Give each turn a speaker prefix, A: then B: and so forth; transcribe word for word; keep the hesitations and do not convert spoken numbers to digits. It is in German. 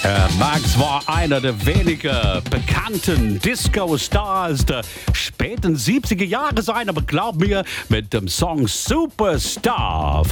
A: Äh, Max war einer der wenigen bekannten Disco-Stars der späten siebziger Jahre sein, aber glaub mir, mit dem Song Superstar